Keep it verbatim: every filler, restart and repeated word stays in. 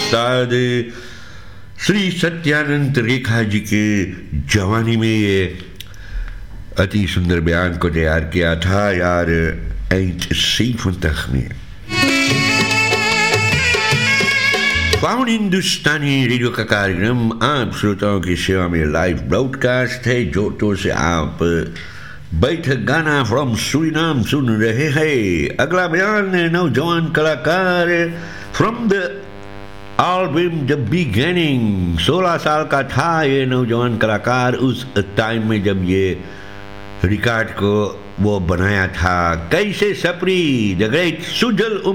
उस्ताद श्री सत्यानंद रेखा जी के जवानी में ये अति सुंदर बयान को तैयार किया था यार ऐंच सीफ तख में। पावन हिंदुस्तानी रेडियो का कार्यक्रम आप श्रोताओं की सेवा में लाइव ब्रॉडकास्ट है। जोटो से आप बैठक गाना फ्रॉम सूरीनाम सुन रहे हैं। अगला बयान नौजवान कलाकार from the album the beginning. सोलह साल का था ये नौजवान कलाकार उस टाइम में जब ये रिकॉर्ड को वो बनाया था। कैसे सपरी द ग्रेट सुजल